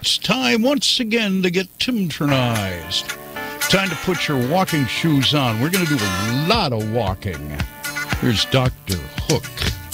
It's time once again to get Timtronized. Time to put your walking shoes on. We're going to do a lot of walking. Here's Dr. Hook.